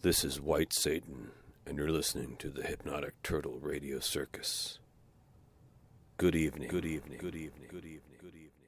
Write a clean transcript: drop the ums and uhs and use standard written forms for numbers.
This is White Satan, and you're listening to the Hypnotic Turtle Radio Circus. Good evening, good evening, good evening, good evening, good evening.